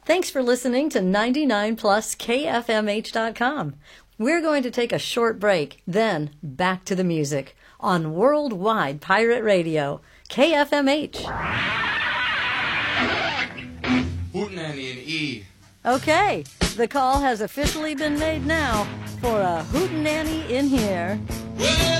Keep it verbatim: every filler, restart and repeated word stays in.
Thanks for listening to ninety-nine plus K F M H dot com. We're going to take a short break, then back to the music on Worldwide Pirate Radio, K F M H. Hootenanny and E. Okay, the call has officially been made now for a hootenanny in here. Well,